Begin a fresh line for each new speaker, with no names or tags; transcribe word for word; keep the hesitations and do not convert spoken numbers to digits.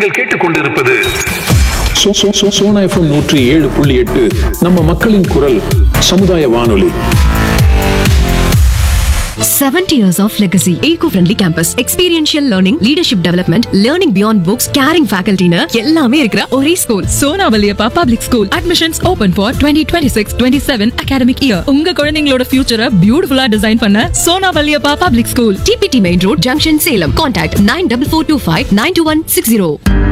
நீங்கள் கேட்டுக்கொண்டிருப்பது
சோனா எஃப்எம் நூற்றி ஏழு புள்ளி எட்டு நம்ம மக்களின் குரல் சமுதாய வானொலி.
seventy years of legacy. Eco-friendly campus, experiential learning, leadership development, learning beyond books, caring faculty னு எல்லாமே இருக்கிற ஒரே school
Sona Valliappa public school. Admissions open for twenty twenty-six twenty-seven academic year. உங்க குழந்தைகளோட ஃபியூச்சரை பியூட்டிஃபுல்லா டிசைன் பண்ண Sona Valliappa public school,
T P T Main Road, Junction, Salem. Contact nine four four two five nine two one six zero.